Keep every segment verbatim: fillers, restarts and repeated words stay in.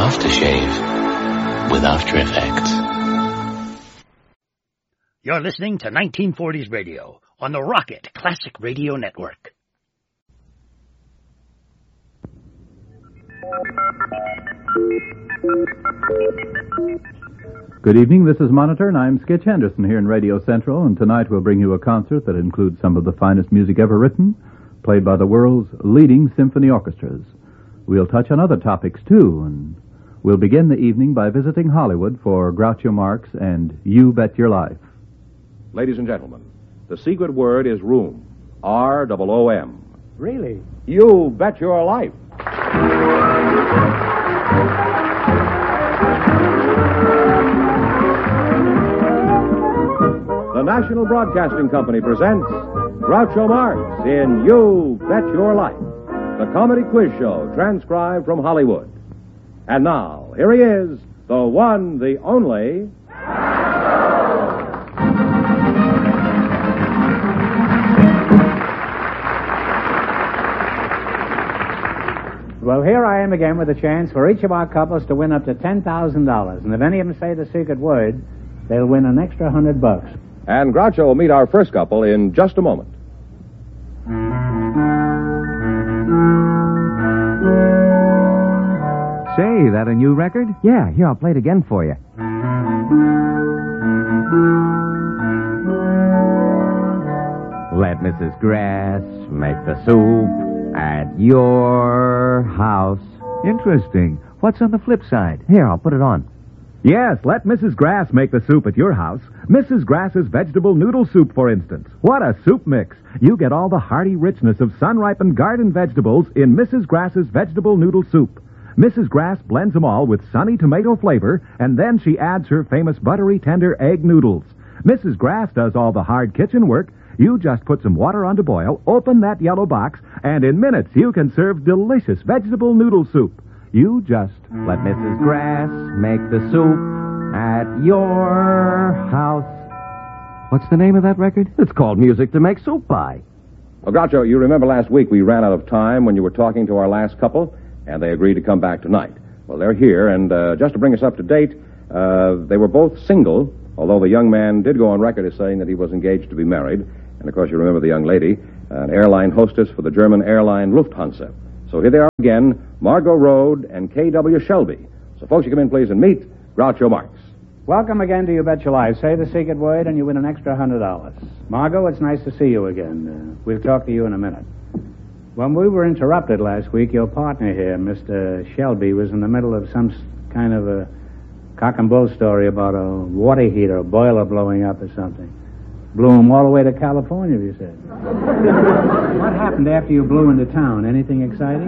aftershave with After Effects. You're listening to nineteen forties Radio on the Rocket Classic Radio Network. Good evening, this is Monitor, and I'm Skitch Henderson here in Radio Central, and tonight we'll bring you a concert that includes some of the finest music ever written, played by the world's leading symphony orchestras. We'll touch on other topics, too, and we'll begin the evening by visiting Hollywood for Groucho Marx and You Bet Your Life. Ladies and gentlemen, the secret word is room. R O O M. Really? You bet your life. The National Broadcasting Company presents Groucho Marx in You Bet Your Life, the comedy quiz show transcribed from Hollywood. And now, here he is, the one, the only... Well, here I am again with a chance for each of our couples to win up to ten thousand dollars. And if any of them say the secret word, they'll win an extra hundred bucks. And Groucho will meet our first couple in just a moment. Say, that a new record? Yeah, here, I'll play it again for you. Let Missus Grass make the soup at your house. Interesting. What's on the flip side? Here, I'll put it on. Yes, let Missus Grass make the soup at your house. Missus Grass's vegetable noodle soup, for instance. What a soup mix. You get all the hearty richness of sun-ripened garden vegetables in Missus Grass's vegetable noodle soup. Missus Grass blends them all with sunny tomato flavor, and then she adds her famous buttery tender egg noodles. Missus Grass does all the hard kitchen work. You just put some water on to boil, open that yellow box, and in minutes you can serve delicious vegetable noodle soup. You just let Missus Grass make the soup at your house. What's the name of that record? It's called Music to Make Soup By. Well, Groucho, you remember last week we ran out of time when you were talking to our last couple, and they agreed to come back tonight. Well, they're here, and uh, just to bring us up to date, uh, they were both single, although the young man did go on record as saying that he was engaged to be married. And, of course, you remember the young lady, an airline hostess for the German airline Lufthansa. So here they are again, Margot Rode and K W Shelby. So, folks, you come in, please, and meet Groucho Marx. Welcome again to You Bet Your Life. Say the secret word and you win an extra hundred dollars. Margot, it's nice to see you again. Uh, we'll talk to you in a minute. When we were interrupted last week, your partner here, Mister Shelby, was in the middle of some kind of a cock and bull story about a water heater, a boiler blowing up or something. Blew him all the way to California, you said. What happened after you blew into town? Anything exciting?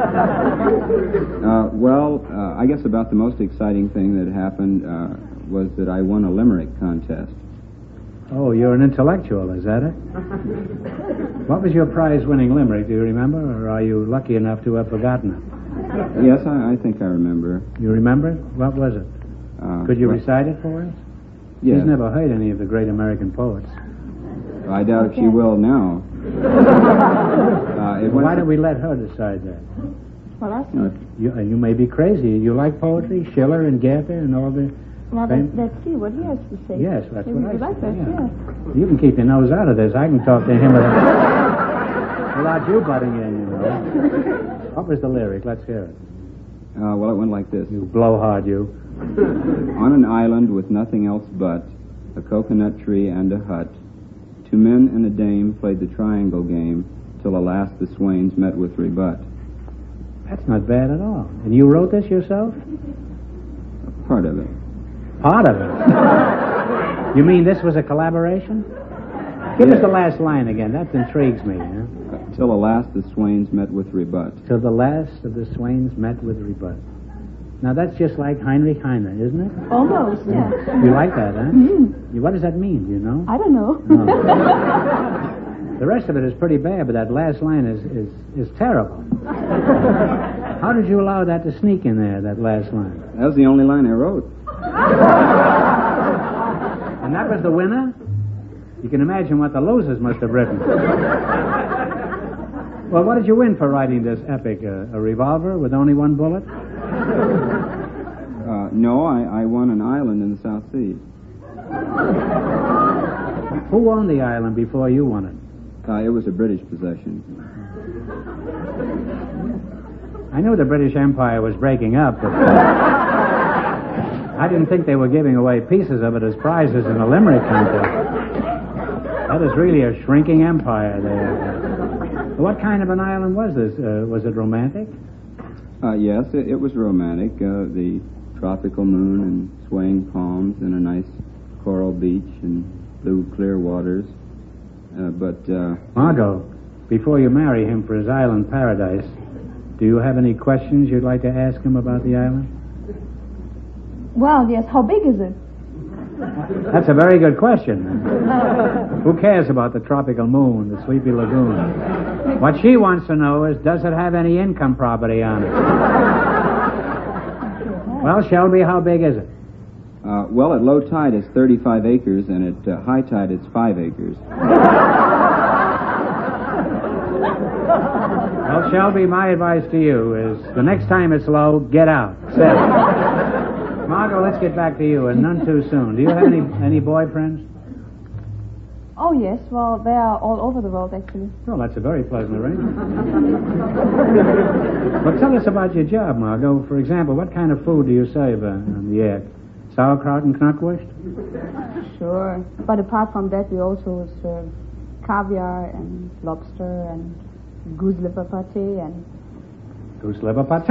Uh, well, uh, I guess about the most exciting thing that happened uh, was that I won a limerick contest. Oh, you're an intellectual, is that it? What was your prize-winning limerick, do you remember? Or are you lucky enough to have forgotten it? Yes, I, I think I remember. You remember it? What was it? Uh, Could you well, recite it for us? Yes. She's never heard any of the great American poets. I doubt if she will now. uh, it Why went- don't we let her decide that? Well, that's... Uh, You, uh, you may be crazy. You like poetry? Schiller and Goethe and all the... Now, fam- let's, let's see what he has to say. Yes, that's Maybe what I you like said, that, yeah. yeah. You can keep your nose out of this. I can talk to him without, without you butting in, you know. What was the lyric? Let's hear it. uh, well, it went like this. You blowhard, you. On an island with nothing else but a coconut tree and a hut, two men and a dame played the triangle game till at last the swains met with rebut. That's not bad at all. And you wrote this yourself? Part of it. Part of it. You mean this was a collaboration? Give Yes. us the last line again. That intrigues me. Huh? Till at last the swains met with rebut. Till the last of the swains met with rebut. Now, that's just like Heinrich Heine, isn't it? Almost, yes. You like that, huh? Mm-hmm. What does that mean, do you know? I don't know. No. The rest of it is pretty bad, but that last line is, is, is terrible. How did you allow that to sneak in there, that last line? That was the only line I wrote. And that was the winner? You can imagine what the losers must have written. Well, what did you win for writing this epic? Uh, a revolver with only one bullet? I, I won an island in the South Seas. Who owned the island before you won it? Uh, it was a British possession. I knew the British Empire was breaking up, but uh, I didn't think they were giving away pieces of it as prizes in a limerick contest. That is really a shrinking empire there. What kind of an island was this? Uh, was it romantic? Uh, yes, it, it was romantic. Uh, the tropical moon and swaying palms and a nice coral beach and blue clear waters. Uh, but, uh... Margot, before you marry him for his island paradise, do you have any questions you'd like to ask him about the island? Well, yes. How big is it? That's a very good question. Who cares about the tropical moon, the sleepy lagoon? What she wants to know is, does it have any income property on it? Well, Shelby, how big is it? Uh, well, at low tide it's thirty-five acres, and at uh, high tide it's five acres. Well, Shelby, my advice to you is, the next time it's low, get out. Set. Margot, let's get back to you, and none too soon. Do you have any any boyfriends? Oh, yes. Well, they are all over the world, actually. Well, that's a very pleasant arrangement. Well, tell us about your job, Margot. For example, what kind of food do you serve uh, on the air? Sauerkraut and knackwurst? Sure. But apart from that, we also serve caviar and lobster and goose liver pate and... Goose liver pate.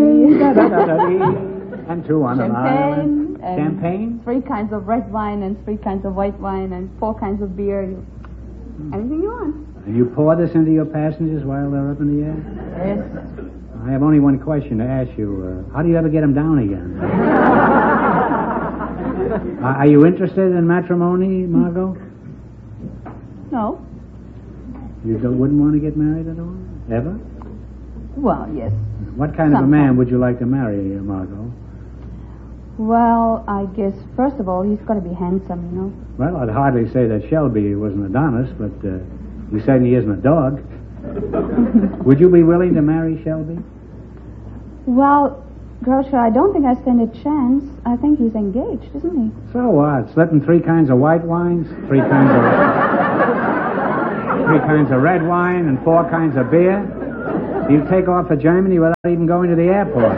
And two on an island. Champagne. Champagne? Three kinds of red wine and three kinds of white wine and four kinds of beer. You, anything you want. And you pour this into your passengers while they're up in the air? Yes. I have only one question to ask you. Uh, how do you ever get them down again? uh, are you interested in matrimony, Margot? No. You don't, wouldn't want to get married at all? Ever? Well, yes. What kind of a man would you like to marry, Margot? Well, I guess, first of all, he's got to be handsome, you know. Well, I'd hardly say that Shelby was an Adonis, but uh, he certainly isn't a dog. Would you be willing to marry Shelby? Well, Grosher, I don't think I stand a chance. I think he's engaged, isn't he? So what? Slipping three kinds of white wines, three kinds of three kinds of red wine, and four kinds of beer? You take off for Germany without even going to the airport.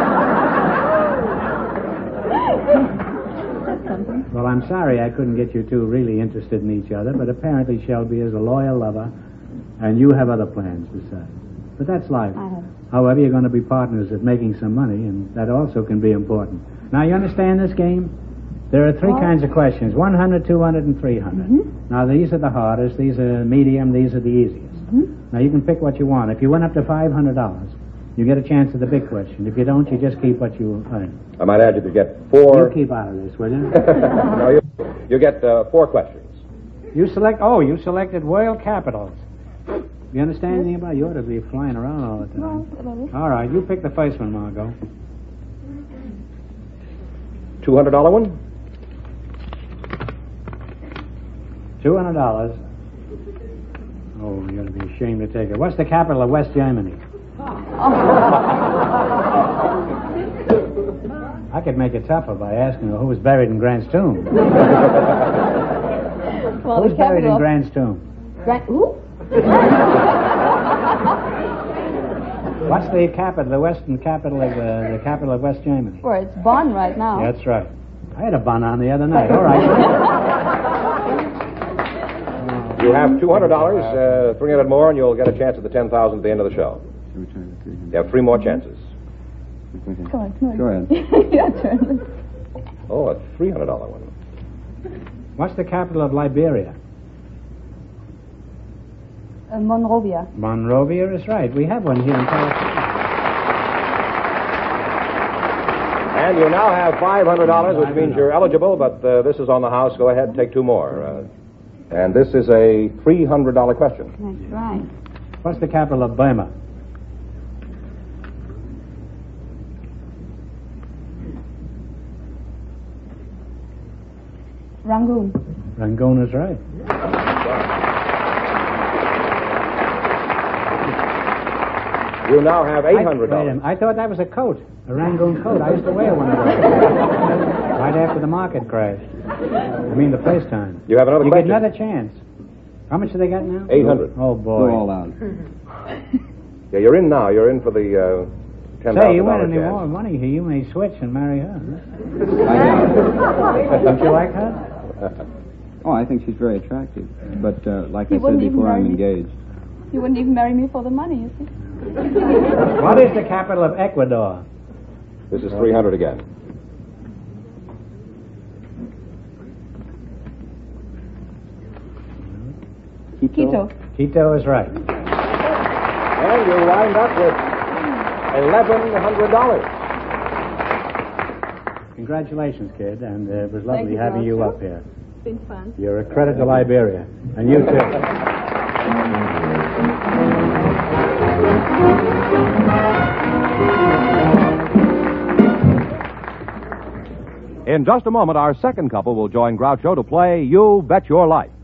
Well, I'm sorry I couldn't get you two really interested in each other, but apparently Shelby is a loyal lover, and you have other plans besides. But that's life. I have. However, you're going to be partners at making some money, and that also can be important. Now, you understand this game? There are three Well, kinds of questions, one hundred, two hundred, and three hundred. Mm-hmm. Now, these are the hardest, these are medium, these are the easiest. Mm-hmm. Now, you can pick what you want. If you went up to five hundred dollars, you get a chance at the big question. If you don't, you just keep what you earn. I might add you could get four... You keep out of this, will you? no, you, you get uh, four questions. You select... Oh, you selected World Capitals. You understand anything about it? You ought to be flying around all the time. No, whatever. All right, you pick the first one, Margot. two hundred dollars one? two hundred dollars. Oh, you ought to be ashamed to take it. What's the capital of West Germany? I could make it tougher by asking her who was buried in Grant's tomb. Well, Who's the buried in capital- Grant's tomb? Grant, who? What's the capital, the western capital of uh, the capital of West Germany? Well, it's Bonn right now. That's right. I had a bun on the other night. All right. You have two hundred dollars, uh, three hundred more, and you'll get a chance at the ten thousand dollars at the end of the show. You have three more chances. Come on, come on. Go ahead. Your turn. Oh, a three hundred dollars one. What's the capital of Liberia? Uh, Monrovia. Monrovia is right. We have one here in California. And you now have five hundred dollars, which means you're eligible, but uh, this is on the house. Go ahead and take two more. Uh, and this is a three hundred dollars question. That's right. What's the capital of Burma? Rangoon. Rangoon is right. You now have eight hundred I, wait a dollars. minute. I thought that was a coat, a Rangoon coat. I used to wear one of those. Right after the market crash. I mean, the first time. You have another you question. get another chance. How much do they got now? eight hundred. Oh, boy. Go all out. Yeah, you're in now. You're in for the uh, ten thousand dollars. Say, you win any chance. more money here, you may switch and marry her. I doubt it. Don't you like her? Oh, I think she's very attractive. But uh, like He I said wouldn't even before, I'm marry me. engaged. You wouldn't even marry me for the money, you see. What is the capital of Ecuador? This is three hundred again. Quito. Quito is right. And you wind up with eleven hundred dollars. Congratulations, kid, and uh, it was lovely Thank you, having you Groucho. up here. It's been fun. You're a credit to Liberia, and you too. In just a moment, our second couple will join Groucho to play You Bet Your Life.